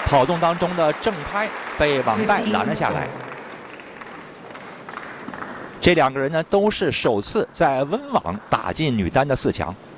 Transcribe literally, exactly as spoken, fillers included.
跑动当中的正拍被网带拦了下来。这两个人呢，都是首次在温网打进女单的四强。